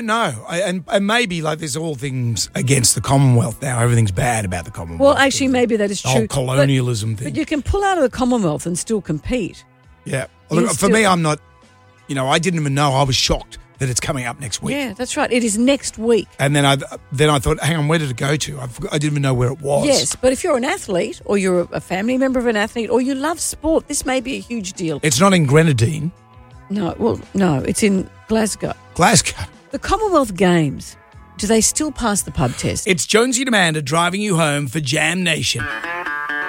No, and maybe like there's all things against the Commonwealth now. Everything's bad about the Commonwealth. Well, actually, maybe that is the true. whole colonialism thing. But you can pull out of the Commonwealth and still compete. Yeah. Well, for me, I'm not, I didn't even know. I was shocked that it's coming up next week. Yeah, that's right. It is next week. And then I thought, hang on, where did it go to? I didn't even know where it was. Yes, but if you're an athlete or you're a family member of an athlete or you love sport, this may be a huge deal. It's not in Grenadine. No, it's in Glasgow. Glasgow. The Commonwealth Games, do they still pass the pub test? It's Jonesy and Amanda driving you home for Jam Nation.